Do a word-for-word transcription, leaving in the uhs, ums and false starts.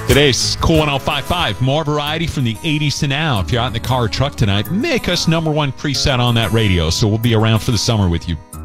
Today's Cool one oh five point five. More variety from the eighties to now. If you're out in the car or truck tonight, make us number one preset on that radio. So we'll be around for the summer with you.